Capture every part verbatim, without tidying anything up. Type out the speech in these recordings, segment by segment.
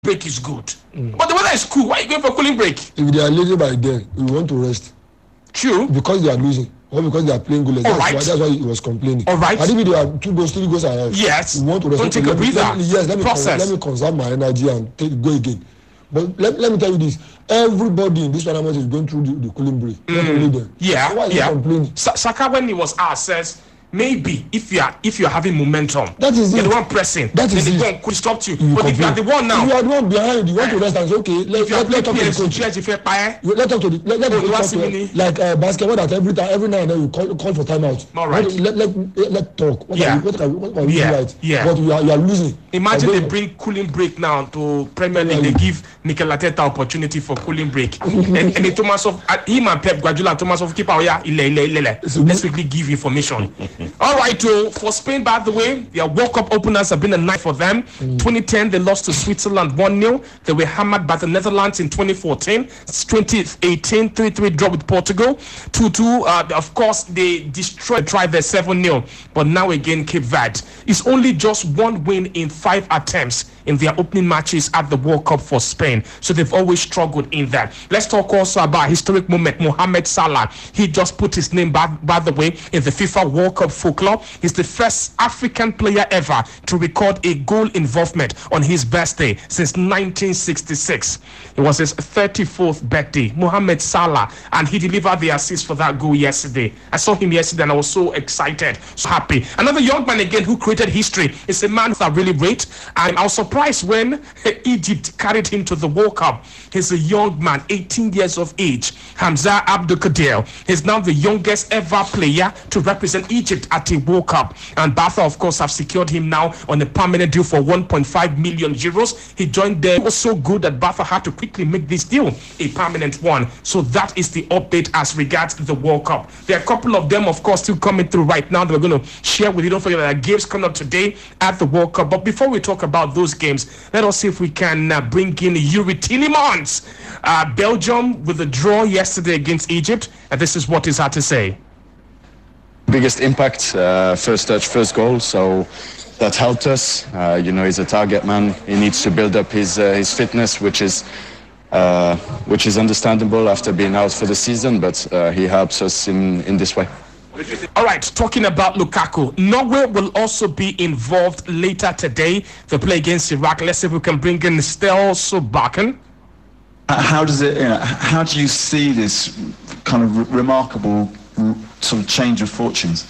break is good. Mm. But the weather is cool. Why are you going for cooling break? If they are losing by then, we want to rest. True. Because they are losing. Or because they are playing goalless. That's, right. why, that's why he was complaining. All right. I think they are two goals, three goals ahead. Yes. We want to rest. Don't take a breather. Let me, yes, let me, Process. Con- let me conserve my energy and take, go again. But let, let me tell you this. Everybody in this tournament is going through the, the cooling break. Mm. Yeah. So why is yeah. he complaining? Sa- Saka, when he was asked, says, maybe if you are if you are having momentum, that is you're it. the one pressing, that then is the it. one could stop you. you but complain. if you are the one now, if you are the one behind, you want to rest and say, okay, let, let, let talk to the coach. If you are you, let talk to the let, let oh, the coach talk to like uh, basketball that every time every now and then you call, call for timeout. All right. Let let let, let talk. What yeah. are you, what are you, what are you yeah. right? Yeah. But you are you are losing. Imagine they bring cooling break now to Premier League. They give Mikel Arteta opportunity for cooling break. and, and the Thomas of uh, him and Pep Guardiola and Thomas of keep out here. Let's quickly give information. All right, uh, for Spain, by the way, their World Cup openers have been a night for them. Mm. twenty ten, they lost to Switzerland one nil. They were hammered by the Netherlands in twenty fourteen. twenty eighteen, three three draw with Portugal. two two, uh, of course, they destroyed, tried their seven nil. But now again, Cape Verde. It's only just one win in five attempts in their opening matches at the World Cup for Spain. So they've always struggled in that. Let's talk also about historic moment, Mohamed Salah. He just put his name, by, by the way, in the FIFA World Cup folklore. He's the first African player ever to record a goal involvement on his birthday since nineteen sixty-six. It was his thirty-fourth birthday, Mohamed Salah, and he delivered the assist for that goal yesterday. I saw him yesterday and I was so excited, so happy. Another young man again who created history is a man who I really rate, and I was surprised when Egypt carried him to the World Cup. He's a young man, eighteen years of age, Hamza Abdul Kadir. He's now the youngest ever player to represent Egypt at a World Cup. And Barca, of course, have secured him now on a permanent deal for one point five million euros. He joined them. It was so good that Barca had to quickly make this deal a permanent one. So that is the update as regards the World Cup. There are a couple of them, of course, still coming through right now that we're going to share with you. Don't forget that there are games coming up today at the World Cup. But before we talk about those games, let us see if we can uh, bring in Yuri Tielemans. Uh, Belgium with a draw yesterday against Egypt. And this is what he's had to say. Biggest impact, uh, first touch, first goal, so that helped us. Uh, you know, he's a target man. He needs to build up his uh, his fitness, which is uh, which is understandable after being out for the season, but uh, he helps us in, in this way. All right, talking about Lukaku, Norway will also be involved later today. They play against Iraq. Let's see if we can bring in Stel Solbakken. How does it? You know, how do you see this kind of re- remarkable sort of change of fortunes?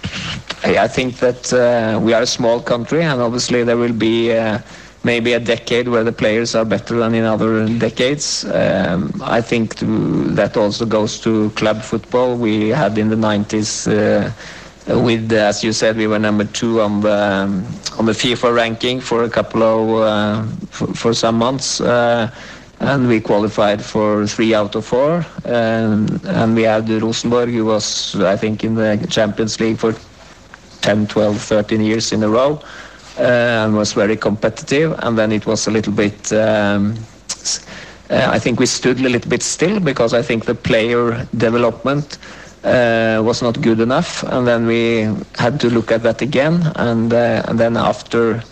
I think that uh, we are a small country, and obviously there will be uh, maybe a decade where the players are better than in other decades. Um, I think to, that also goes to club football. We had in the nineties, uh, with, uh, as you said, we were number two on the um, on the FIFA ranking for a couple of uh, for, for some months. Uh, And we qualified for three out of four. And, and we had Rosenborg, who was, I think, in the Champions League for ten, twelve, thirteen years in a row, uh, and was very competitive. And then it was a little bit, um, uh, I think we stood a little bit still, because I think the player development uh, was not good enough. And then we had to look at that again. And, uh, and then after...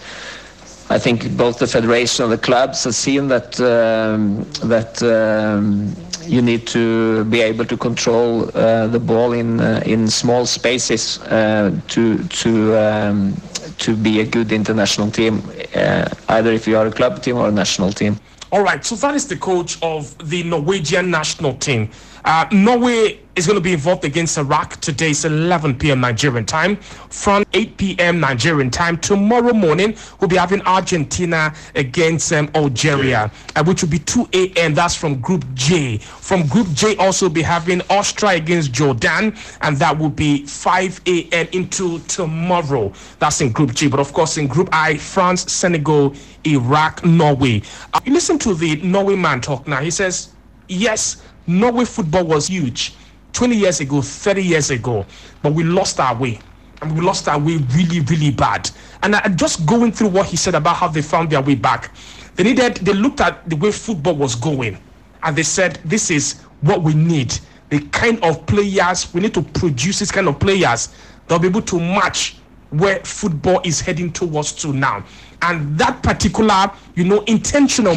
I think both the federation and the clubs have seen that um, that um, you need to be able to control uh, the ball in uh, in small spaces uh, to to um, to be a good international team, uh, either if you are a club team or a national team. All right, so that is the coach of the Norwegian national team. Uh, Norway is going to be involved against Iraq today. It's eleven p.m. Nigerian time. From eight p.m. Nigerian time. Tomorrow morning, we'll be having Argentina against um, Algeria, uh, which will be two a.m. That's from Group J. From Group J, also be having Austria against Jordan, and that will be five a.m. into tomorrow. That's in Group G. But of course, in Group I, France, Senegal, Iraq, Norway. Uh, you listen to the Norway man talk now. He says, yes, Norway football was huge twenty years ago, thirty years ago, but we lost our way. And we lost our way really, really bad. And I, just going through what he said about how they found their way back, they needed, they looked at the way football was going, and they said, this is what we need. The kind of players, we need to produce this kind of players that will be able to match where football is heading towards to now. And that particular, you know, intentional